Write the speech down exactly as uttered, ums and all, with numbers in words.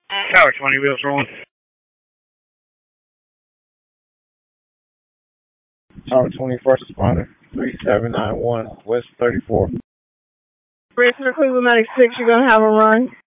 Tower twenty, wheels rolling. Tower twenty, first responder, three seven nine one, West thirty-four. Racer Cleveland ninety-six, you're going to have a run.